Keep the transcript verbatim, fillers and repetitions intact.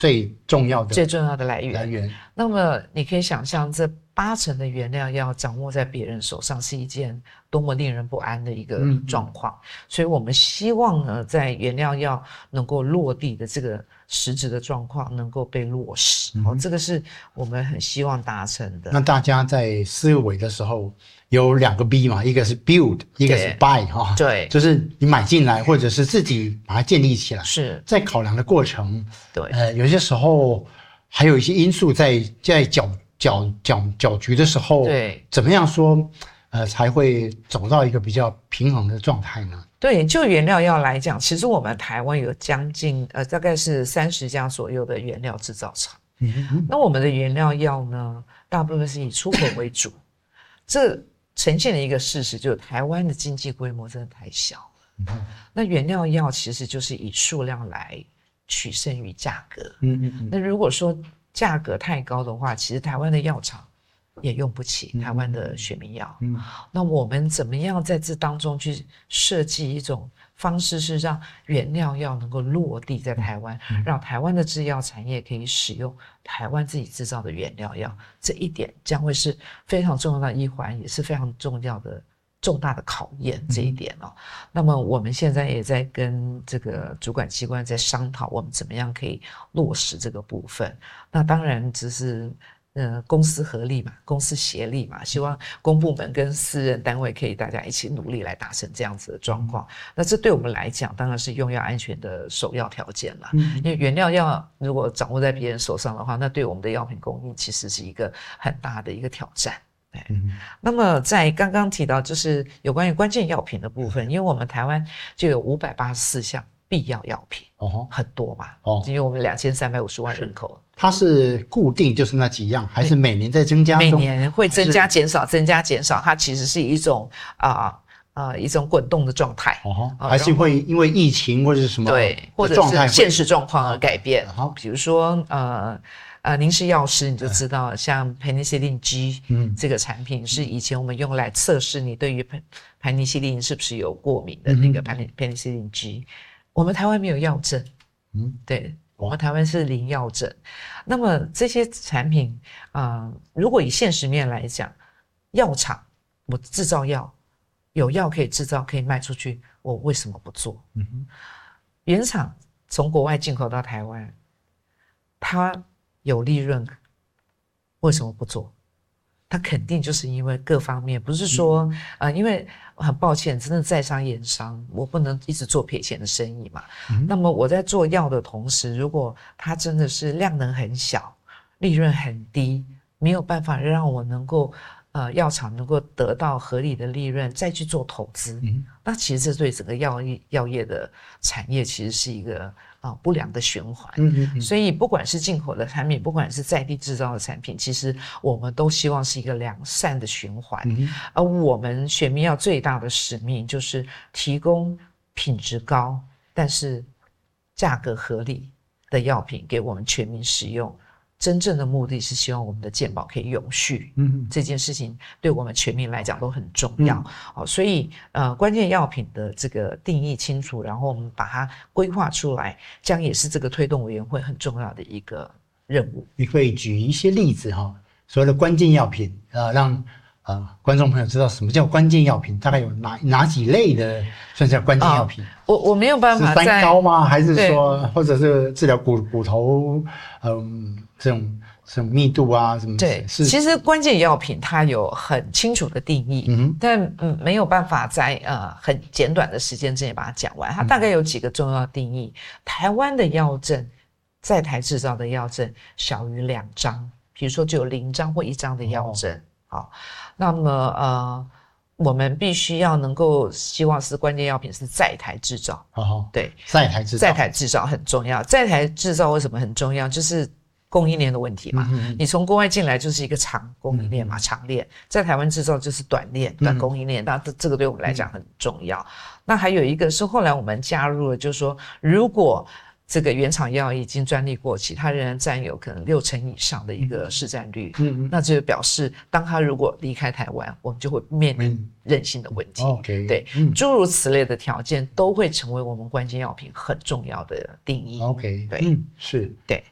最重要的最重要的来源。 来源。 那么你可以想象，这八成的原料要掌握在别人手上，是一件多么令人不安的一个状况。嗯嗯，所以我们希望呢，在原料药能够落地的这个实质的状况能够被落实。嗯、哦，这个是我们很希望达成的。 那大家在思维的时候有两个 B 嘛，一个是 build， 一个是 buy 哈。 对， 就是你买进来，或者是自己把它建立起来。 是在考量的过程， 对， 呃，有些时候还有一些因素在在搅搅搅搅局的时候， 对， 怎么样说，呃，才会走到一个比较平衡的状态呢？ 对，就原料药来讲，其实我们台湾有将近呃大概是三十家左右的原料制造厂。嗯嗯，那我们的原料药呢，大部分是以出口为主，这呈现了一个事实，就是台湾的经济规模真的太小了。嗯，那原料药其实就是以数量来取胜于价格。嗯嗯嗯，那如果说价格太高的话，其实台湾的药厂也用不起台湾的学名药。嗯，那我们怎么样在这当中去设计一种方式，是让原料药能够落地在台湾，嗯、让台湾的制药产业可以使用台湾自己制造的原料药，这一点将会是非常重要的一环，也是非常重要的重大的考验。这一点哦，嗯、那么我们现在也在跟这个主管机关在商讨，我们怎么样可以落实这个部分。那当然只是呃公私合力嘛，公私协力嘛，希望公部门跟私人单位可以大家一起努力来达成这样子的状况。嗯、那这对我们来讲当然是用药安全的首要条件啦。嗯、因为原料药如果掌握在别人手上的话，那对我们的药品供应其实是一个很大的一个挑战。嗯、那么在刚刚提到就是有关于关键药品的部分，因为我们台湾就有五百八十四项必要药品。哦，很多嘛。哦，因为我们两千三百五十万人口。 它是固定就是那几样，还是每年在增加中？ 每年会增加减少增加减少，它其实是一种啊呃, 呃一种滚动的状态。 哦，还是会因为疫情或者是什么对，或者是现实状况而改变。哦，比如说呃呃，您是药师，你就知道，像 Penicillin G 这个产品是以前我们用来测试你对于盘尼西林是不是有过敏的那个 Penicillin G， 我们台湾没有药证。嗯，对，我们台湾是零药证。那么这些产品啊、呃，如果以现实面来讲，药厂我制造药，有药可以制造可以卖出去，我为什么不做？嗯哼，原厂从国外进口到台湾，它有利润，为什么不做？它肯定就是因为各方面，不是说啊、呃，因为很抱歉，真的在商言商，我不能一直做赔钱的生意嘛。嗯、那么我在做药的同时，如果它真的是量能很小，利润很低，没有办法让我能够呃药厂能够得到合理的利润，再去做投资，嗯、那其实这对整个药业药业的产业其实是一个啊不良的循环。嗯嗯，所以不管是进口的产品，不管是在地制造的产品，其实我们都希望是一个良善的循环。嗯、而我们学名药最大的使命就是提供品质高但是价格合理的药品给我们全民使用。真正的目的是希望我们的健保可以永续。嗯，这件事情对我们全民来讲都很重要。嗯哦、所以呃，关键药品的这个定义清楚，然后我们把它规划出来，将也是这个推动委员会很重要的一个任务。 你可以举一些例子哈，所谓的关键药品，呃，让呃观众朋友知道什么叫关键药品，大概有哪哪几类的算是关键药品？哦、 我我没有办法在是三高吗？还是说或者是治疗骨骨头嗯？这种这种密度啊什么？ 对，其实关键药品它有很清楚的定义，嗯、但嗯没有办法在呃很简短的时间之内把它讲完。它大概有几个重要定义。嗯、台湾的药证，在台制造的药证小于两张，比如说就有零张或一张的药证。好、哦，那么呃。我们必须要能够希望是关键药品是在台制造。哦，对， 在台制造， 在台制造很重要。在台制造为什么很重要？就是供应链的问题嘛。嗯、你从国外进来就是一个长供应链嘛，嗯、长链；在台湾制造就是短链、短供应链。那、嗯、这个对我们来讲很重要。嗯、那还有一个是后来我们加入了，就是说如果这个原厂药已经专利过期，它仍然占有可能六成以上的一个市占率，嗯嗯，那就表示当它如果离开台湾，我们就会面临韧性的问题。嗯、okay, 对，嗯、诸如此类的条件都会成为我们关键药品很重要的定义。 OK， 对， 嗯，是， 对。